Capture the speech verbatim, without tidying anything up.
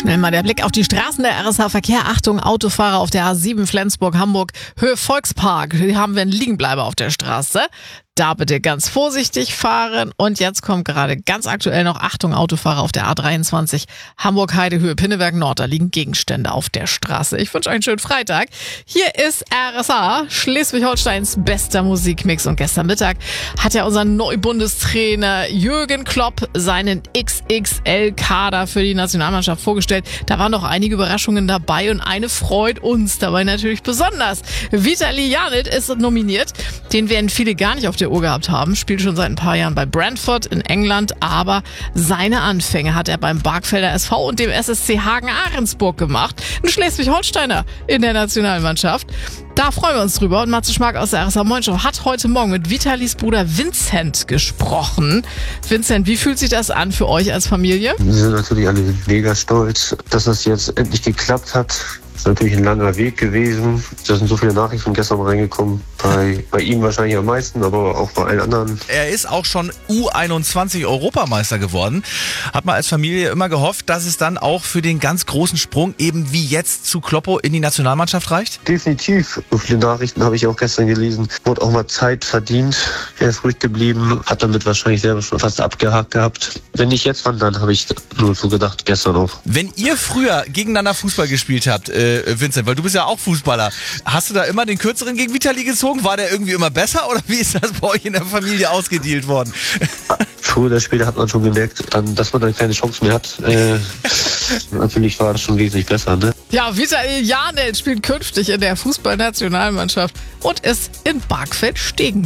Schnell mal der Blick auf die Straßen der R S H-Verkehr. Achtung, Autofahrer auf der A sieben Flensburg-Hamburg, Höhe Volkspark. Hier haben wir einen Liegenbleiber auf der Straße. Da bitte ganz vorsichtig fahren. Und jetzt kommt gerade ganz aktuell noch, Achtung, Autofahrer auf der A dreiundzwanzig, Hamburg-Heide, Höhe Pinneberg Nord. Da liegen Gegenstände auf der Straße. Ich wünsche euch einen schönen Freitag. Hier ist R S H, Schleswig-Holsteins bester Musikmix. Und gestern Mittag hat ja unser Neubundestrainer Jürgen Klopp seinen X X L-Kader für die Nationalmannschaft vorgestellt. Da waren noch einige Überraschungen dabei und eine freut uns dabei natürlich besonders. Vitali Janic ist nominiert. Den werden viele gar nicht auf der Uhr gehabt haben, spielt schon seit ein paar Jahren bei Brentford in England, aber seine Anfänge hat er beim Barkfelder S V und dem S S C Hagen-Ahrensburg gemacht. Ein Schleswig-Holsteiner in der Nationalmannschaft. Da freuen wir uns drüber. Und Matze Schmark aus der R S H Morning Show hat heute Morgen mit Vitalis Bruder Vincent gesprochen. Vincent, wie fühlt sich das an für euch als Familie? Wir sind natürlich alle mega stolz, dass das jetzt endlich geklappt hat. Das ist natürlich ein langer Weg gewesen. Da sind so viele Nachrichten gestern reingekommen. Bei, bei ihm wahrscheinlich am meisten, aber auch bei allen anderen. Er ist auch schon U einundzwanzig Europameister geworden. Hat man als Familie immer gehofft, dass es dann auch für den ganz großen Sprung eben wie jetzt zu Kloppo in die Nationalmannschaft reicht? Definitiv. So viele Nachrichten habe ich auch gestern gelesen. Wurde auch mal Zeit verdient. Er ist ruhig geblieben. Hat damit wahrscheinlich selber schon fast abgehakt gehabt. Wenn nicht jetzt, wann dann, habe ich nur so gedacht, gestern auch. Wenn ihr früher gegeneinander Fußball gespielt habt, äh, Vincent, weil du bist ja auch Fußballer, hast du da immer den Kürzeren gegen Vitali gezogen? War der irgendwie immer besser oder wie ist das bei euch in der Familie ausgedealt worden? Früher oder später hat man schon gemerkt, dass man dann keine Chance mehr hat. Äh, natürlich war das schon wesentlich besser, ne? Ja, Vitali Janic spielt künftig in der Fußballnationalmannschaft und ist in Barkfeld-Stegen.